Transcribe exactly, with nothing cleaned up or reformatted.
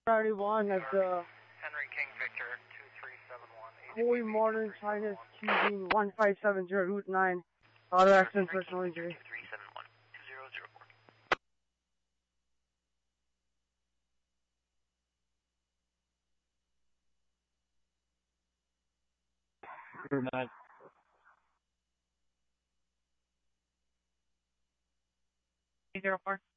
Priority one at the Henry King Victor two three seven one. Holy Modern China's Q B one five seven zero Route nine. Auto accident, personal injury. two three seven one two zero zero four. Route nine. zero four.